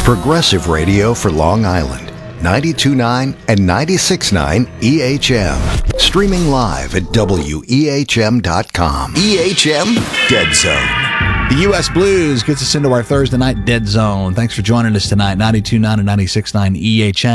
Progressive radio for Long Island. 92.9 and 96.9 EHM. Streaming live at WEHM.com. EHM Dead Zone. The U.S. Blues gets us into our Thursday night Dead Zone. Thanks for joining us tonight. 92.9 and 96.9 EHM.